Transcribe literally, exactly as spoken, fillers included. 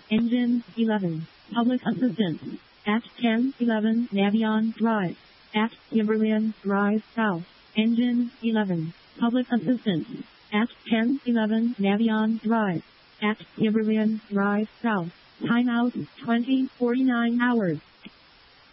Engine eleven. Public assistance. At ten eleven Navion Drive. At Timberland Drive South. Engine eleven. Public assistance. At ten eleven Navion Drive. At Timberland Drive South. Timeout twenty forty-nine hours.